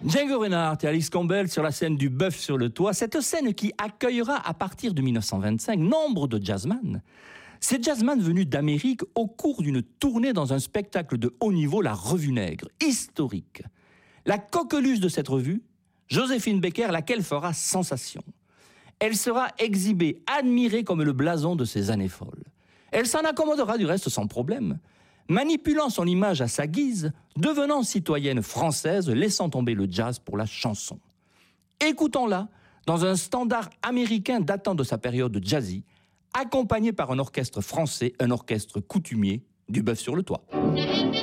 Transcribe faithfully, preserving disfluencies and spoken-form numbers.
Django Reinhardt et Alice Campbell sur la scène du Bœuf sur le toit, cette scène qui accueillera à partir de mille neuf cent vingt-cinq nombre de jazzman. Ces jazzman venus d'Amérique au cours d'une tournée dans un spectacle de haut niveau, la Revue Nègre, historique. La coqueluche de cette revue, Joséphine Baker, laquelle fera sensation. Elle sera exhibée, admirée comme le blason de ces années folles. Elle s'en accommodera du reste sans problème, manipulant son image à sa guise, devenant citoyenne française, laissant tomber le jazz pour la chanson. Écoutons-la dans un standard américain datant de sa période jazzy, accompagné par un orchestre français, un orchestre coutumier, du Bœuf sur le toit.